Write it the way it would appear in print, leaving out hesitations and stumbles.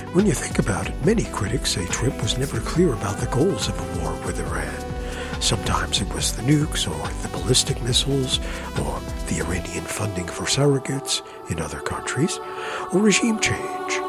When you think about it, many critics say Trump was never clear about the goals of a war with Iran. Sometimes it was the nukes or the ballistic missiles or the Iranian funding for surrogates in other countries or regime change.